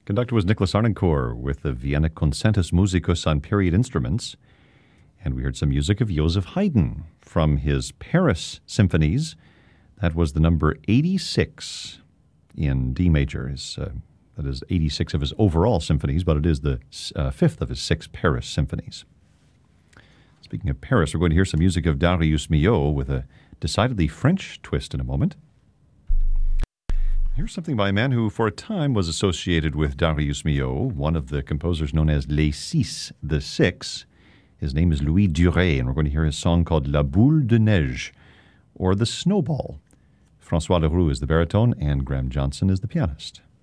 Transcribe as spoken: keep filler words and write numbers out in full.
Conductor was Nicholas Arnoncourt with the Vienna Concertus Musicus on period instruments. And we heard some music of Joseph Haydn from his Paris symphonies. That was the number eighty-six in D major. His, uh, that is eighty-six of his overall symphonies, but it is the uh, fifth of his six Paris symphonies. Speaking of Paris, we're going to hear some music of Darius Milhaud with a decidedly French twist in a moment. Here's something by a man who for a time was associated with Darius Milhaud, one of the composers known as Les Six, the Six. His name is Louis Duret, and we're going to hear his song called La Boule de Neige, or The Snowball. François Leroux is the baritone, and Graham Johnson is the pianist.